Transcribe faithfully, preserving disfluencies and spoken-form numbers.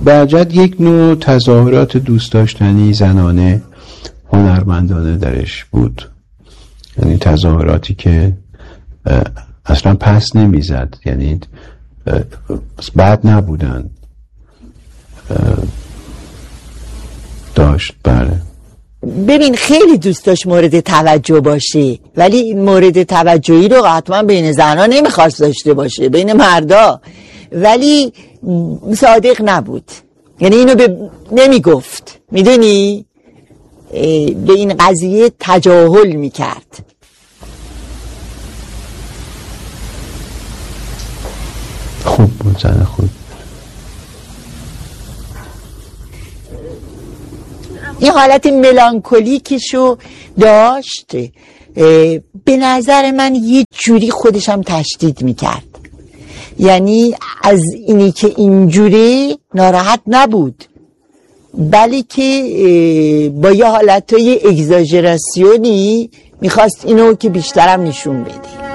بهجت یک نوع تظاهرات دوست داشتنی زنانه هنرمندانه درش بود، یعنی تظاهراتی که اصلا پس نمیزد، یعنی بد نبودن، داشت. بله ببین خیلی دوست داشت مورد توجه باشه، ولی مورد توجهی رو حتما بین زنها نمیخواست داشته باشه، بین مردا، ولی صادق نبود، یعنی اینو به نمیگفت، میدونی، به این قضیه تجاهل میکرد. خوب بود، زن خوب. این حالت ملانکولیکشو داشت، به نظر من یه جوری خودشم تشدید میکرد، یعنی از اینی که اینجوری ناراحت نبود، بلکه با یه حالتهای اگزاجراسیونی میخواست اینو که بیشترم نشون بده.